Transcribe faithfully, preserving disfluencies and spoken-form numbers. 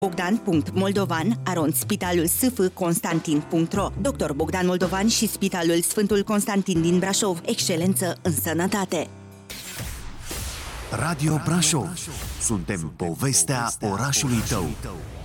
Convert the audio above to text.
Bogdan punct moldovan arond Spitalul S F Constantin punct ro. doctor Bogdan Moldovan și Spitalul Sfântul Constantin din Brașov. Excelență în sănătate. Radio Brașov. Suntem povestea orașului tău.